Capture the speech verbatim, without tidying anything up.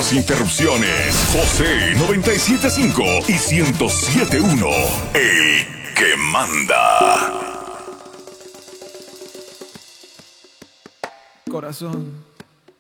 las interrupciones. José noventa y siete punto cinco y ciento siete punto uno. El que manda. Corazón.